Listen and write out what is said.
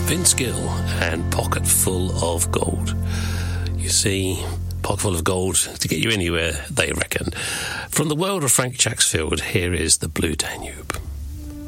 Vince Gill and Pocket Full of Gold. You see, pocket full of gold to get you anywhere, they reckon. From the world of Frank Jacksfield, here is the Blue Danube.